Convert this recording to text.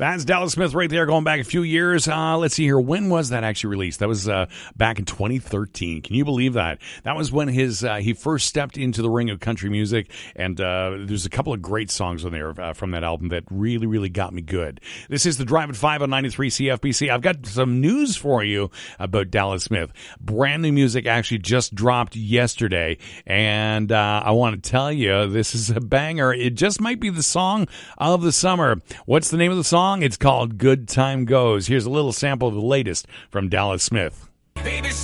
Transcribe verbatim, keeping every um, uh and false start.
That's Dallas Smith right there, going back a few years. Uh, let's see here. When was that actually released? That was uh, back in twenty thirteen. Can you believe that? That was when his uh, he first stepped into the ring of country music, and uh, there's a couple of great songs on there uh, from that album that really, really got me good. This is the Drive at five on ninety-three C F B C. I've got some news for you about Dallas Smith. Brand new music actually just dropped yesterday, and uh, I want to tell you, this is a banger. It just might be the song of the summer. What's the name of the song? It's called Good Time Goes. Here's a little sample of the latest from Dallas Smith. Baby.